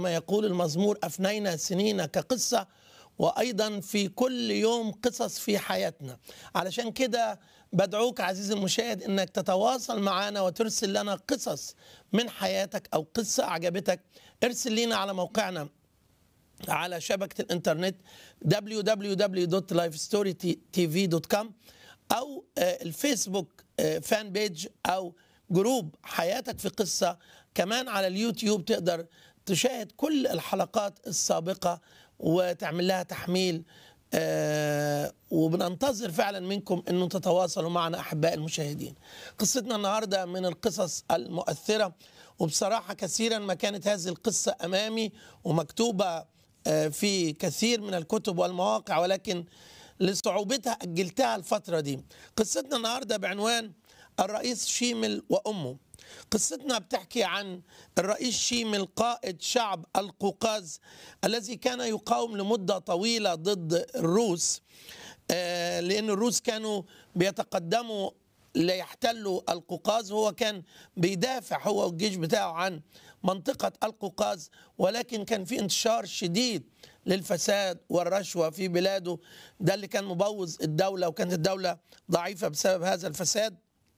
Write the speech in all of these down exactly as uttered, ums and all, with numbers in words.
ما يقول المزمور أفنينا سنين كقصة، وأيضا في كل يوم قصص في حياتنا. علشان كده بدعوك عزيزي المشاهد إنك تتواصل معنا وترسل لنا قصص من حياتك أو قصة أعجبتك. ارسل لنا على موقعنا على شبكة الإنترنت دبليو دبليو دبليو دوت لايف ستوري تي في دوت كوم أو الفيسبوك فان بيج أو جروب حياتك في قصة. كمان على اليوتيوب تقدر تشاهد كل الحلقات السابقة وتعمل لها تحميل. آه وبننتظر فعلا منكم أنه تتواصلوا معنا أحباء المشاهدين. قصتنا النهاردة من القصص المؤثرة، وبصراحة كثيرا ما كانت هذه القصة أمامي ومكتوبة آه في كثير من الكتب والمواقع، ولكن لصعوبتها أجلتها الفترة دي. قصتنا النهاردة بعنوان الرئيس شيمل وأمه. قصتنا بتحكي عن الرئيس شيمل قائد شعب القوقاز الذي كان يقاوم لمدة طويلة ضد الروس، لأن الروس كانوا بيتقدموا ليحتلوا القوقاز، وهو كان بيدافع هو والجيش بتاعه عن منطقة القوقاز، ولكن كان في انتشار شديد للفساد والرشوة في بلاده. ده اللي كان مبوظ الدولة، وكانت الدولة ضعيفة بسبب هذا الفساد.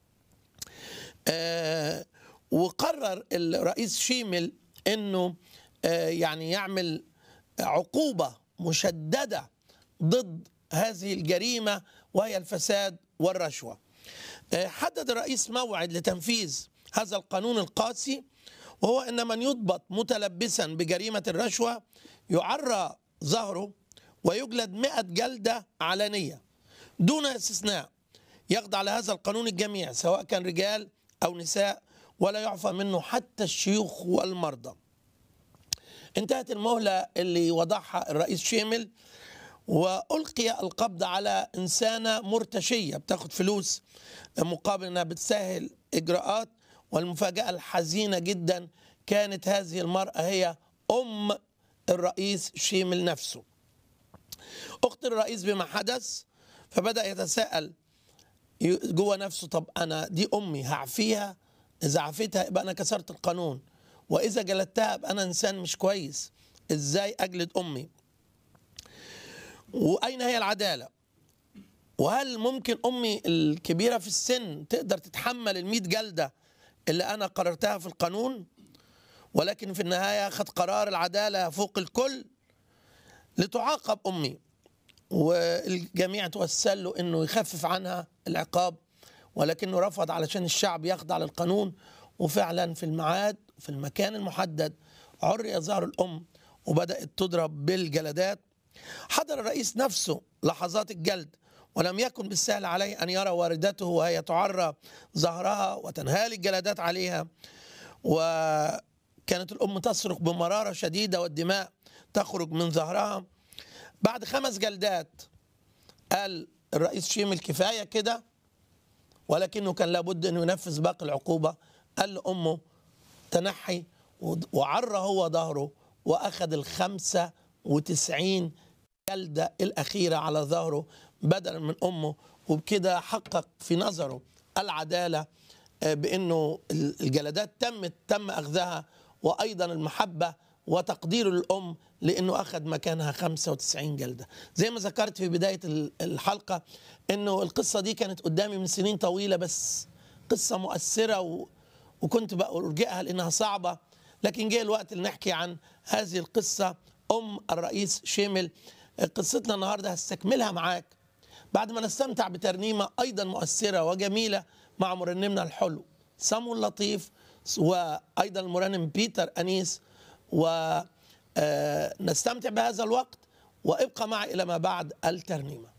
آه وقرر الرئيس شيمل انه آه يعني يعمل عقوبة مشددة ضد هذه الجريمة وهي الفساد والرشوة. آه حدد الرئيس موعد لتنفيذ هذا القانون القاسي، وهو ان من يضبط متلبسا بجريمة الرشوة يعرى ظهره ويجلد مئة جلدة علنية دون استثناء. يخضع لهذا القانون الجميع سواء كان رجال أو نساء، ولا يعفى منه حتى الشيوخ والمرضى. انتهت المهلة اللي وضعها الرئيس شيمل، وألقي القبض على إنسانة مرتشية بتاخد فلوس مقابل أنها بتسهل إجراءات. والمفاجأة الحزينة جدا كانت هذه المرأة هي أم الرئيس شيمل نفسه. أخت الرئيس بما حدث، فبدأ يتساءل جوه نفسه، طب أنا دي أمي هعفيها؟ إذا عفيتها يبقى أنا كسرت القانون، وإذا جلدتها يبقى أنا إنسان مش كويس. إزاي أجلد أمي؟ وأين هي العدالة؟ وهل ممكن أمي الكبيرة في السن تقدر تتحمل المئة جلدة اللي أنا قررتها في القانون؟ ولكن في النهاية أخذ قرار العدالة فوق الكل لتعاقب أمي، والجميع توسل له أنه يخفف عنها العقاب، ولكنه رفض علشان الشعب يخضع للقانون. وفعلا في الميعاد في المكان المحدد عري ظهر الأم وبدأت تضرب بالجلدات. حضر الرئيس نفسه لحظات الجلد، ولم يكن بالسهل عليه أن يرى والدته وهي تعرى ظهرها وتنهال الجلدات عليها. وكانت الأم تصرخ بمرارة شديدة والدماء تخرج من ظهرها. بعد خمس جلدات قال الرئيس شيمل كفاية كده، ولكنه كان لابد أنه ينفذ باقي العقوبة. قال لأمه تنحي، وعرى هو ظهره وأخذ الخمسة وتسعين جلدة الأخيرة على ظهره بدلا من أمه. وبكده حقق في نظره العدالة، بأنه الجلدات تمت تم أخذها، وأيضا المحبة وتقدير الأم لأنه أخذ مكانها خمسة وتسعين جلدة. زي ما ذكرت في بداية الحلقة أنه القصة دي كانت قدامي من سنين طويلة، بس قصة مؤثرة و... وكنت بأرجئها لأنها صعبة، لكن جاء الوقت اللي نحكي عن هذه القصة أم الرئيس شيمل. قصتنا النهاردة هستكملها معاك بعد ما نستمتع بترنيمة أيضا مؤثرة وجميلة مع مرنمنا الحلو سامو اللطيف، وأيضا المرنم بيتر أنيس، ونستمتع بهذا الوقت. وابقى معي إلى ما بعد الترنيمة.